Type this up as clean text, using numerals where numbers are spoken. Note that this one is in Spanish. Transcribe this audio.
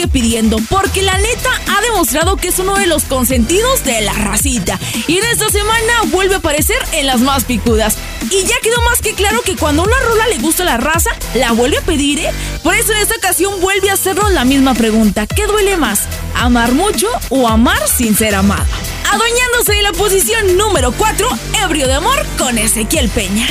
pidiendo, porque la neta ha demostrado que es uno de los consentidos de la racita, y en esta semana vuelve a aparecer en las más picudas. Y ya quedó más que claro que cuando una rola le gusta a la raza, la vuelve a pedir, ¿eh? Por eso en esta ocasión vuelve a hacernos la misma pregunta: ¿qué duele más? ¿Amar mucho o amar sin ser amado? Adueñándose de la posición número 4, Ebrio de Amor con Ezequiel Peña.